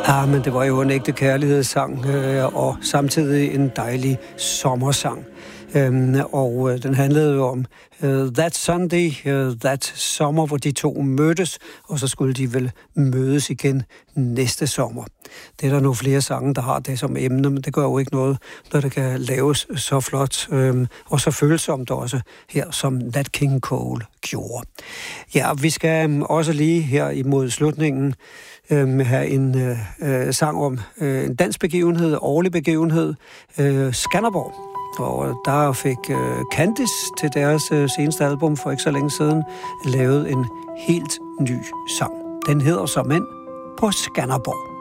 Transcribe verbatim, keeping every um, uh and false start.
Ah, men det var jo en ægte kærlighedssang, øh, og samtidig en dejlig sommersang. Øhm, og øh, den handlede jo om uh, That Sunday, uh, That Sommer, hvor de to mødtes, og så skulle de vel mødes igen næste sommer. Det er der nu flere sange, der har det som emne, men det gør jo ikke noget, når det kan laves så flot, øhm, og så følsomt også her, som Nat King Cole gjorde. Ja, vi skal øhm, også lige her imod slutningen øhm, have en øh, øh, sang om øh, en dansk begivenhed, årlig begivenhed, øh, Skanderborg. Og der fik øh, Candice til deres øh, seneste album for ikke så længe siden lavet en helt ny sang. Den hedder Så Mænd på Skanderborg.